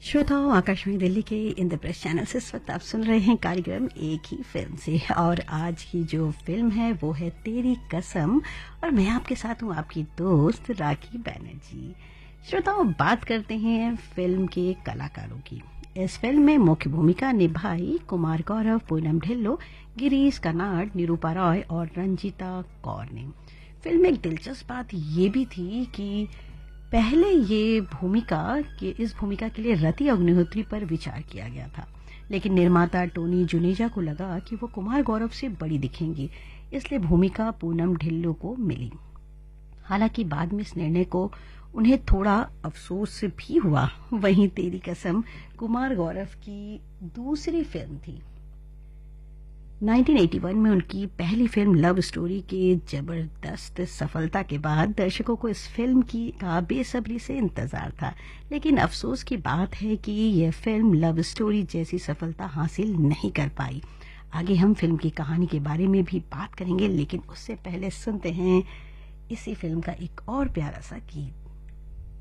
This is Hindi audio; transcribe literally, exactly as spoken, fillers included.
श्रोताओं, आकाशवाणी दिल्ली के इंद्रप्रस्थ चैनल से इस वक्त आप सुन रहे हैं कार्यक्रम एक ही फिल्म से। और आज की जो फिल्म है वो है तेरी कसम, और मैं आपके साथ हूँ आपकी दोस्त राखी बैनर्जी। श्रोताओं, बात करते हैं फिल्म के कलाकारों की। इस फिल्म में मुख्य भूमिका निभाई कुमार गौरव, पूनम ढिल्लो, गिरीश कर्नाड, निरूपा रॉय और रंजीता कौर ने। फिल्म में एक दिलचस्प बात ये भी थी कि पहले ये भूमिका के इस भूमिका के लिए रति अग्निहोत्री पर विचार किया गया था, लेकिन निर्माता टोनी जुनेजा को लगा कि वो कुमार गौरव से बड़ी दिखेंगी, इसलिए भूमिका पूनम ढिल्लो को मिली। हालांकि बाद में इस निर्णय को उन्हें थोड़ा अफसोस भी हुआ। वहीं तेरी कसम कुमार गौरव की दूसरी फिल्म थी। उन्नीस सौ इक्यासी में उनकी पहली फिल्म लव स्टोरी के जबरदस्त सफलता के बाद दर्शकों को इस फिल्म की का बेसब्री से इंतजार था, लेकिन अफसोस की बात है कि यह फिल्म लव स्टोरी जैसी सफलता हासिल नहीं कर पाई। आगे हम फिल्म की कहानी के बारे में भी बात करेंगे, लेकिन उससे पहले सुनते हैं इसी फिल्म का एक और प्यारा सा गीत।